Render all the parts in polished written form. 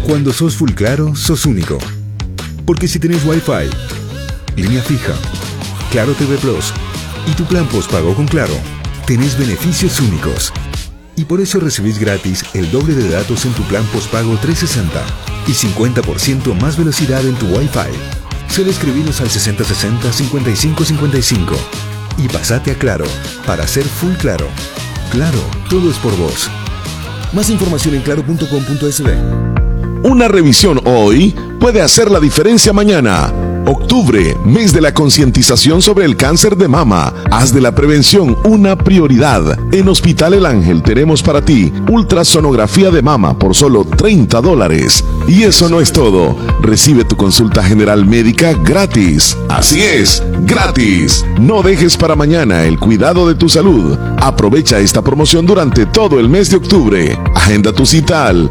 Cuando sos Full Claro, sos único. Porque si tenés Wi-Fi, línea fija, Claro TV Plus y tu plan postpago con Claro, tenés beneficios únicos. Y por eso recibís gratis el doble de datos en tu plan postpago 360 y 50% más velocidad en tu Wi-Fi. Solo escribinos al 6060-5555 y pasate a Claro para ser Full Claro. Claro, todo es por vos. Más información en claro.com.sb. Una revisión hoy puede hacer la diferencia mañana. Octubre, mes de la concientización sobre el cáncer de mama. Haz de la prevención una prioridad. En Hospital El Ángel tenemos para ti ultrasonografía de mama por solo $30. Y eso no es todo. Recibe tu consulta general médica gratis. Así es, gratis. No dejes para mañana el cuidado de tu salud. Aprovecha esta promoción durante todo el mes de octubre. Agenda tu cita al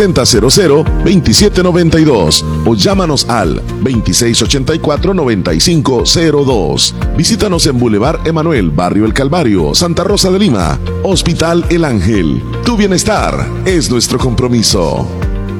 6000-2792 o llámanos al 2684-9502. Visítanos en Boulevard Emanuel, Barrio El Calvario, Santa Rosa de Lima. Hospital El Ángel. Tu bienestar es nuestro compromiso.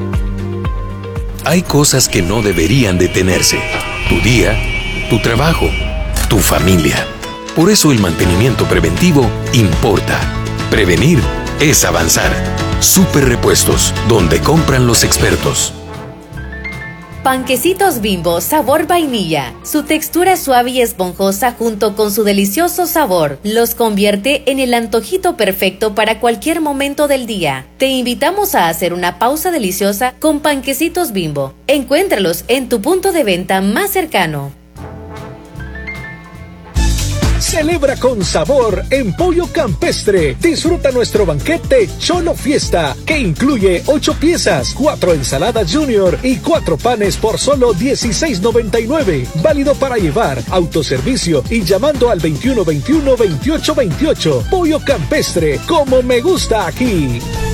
Hay cosas que no deberían detenerse. Tu día, tu trabajo, tu familia. Por eso el mantenimiento preventivo importa. Prevenir es avanzar. Super Repuestos, donde compran los expertos. Panquecitos Bimbo sabor vainilla. Su textura suave y esponjosa junto con su delicioso sabor los convierte en el antojito perfecto para cualquier momento del día. Te invitamos a hacer una pausa deliciosa con Panquecitos Bimbo. Encuéntralos en tu punto de venta más cercano. Celebra con sabor en Pollo Campestre. Disfruta nuestro banquete Cholo Fiesta, que incluye 8 piezas, 4 ensaladas junior y 4 panes por solo $16.99. Válido para llevar, autoservicio y llamando al 2121-2828. Pollo Campestre, como me gusta aquí.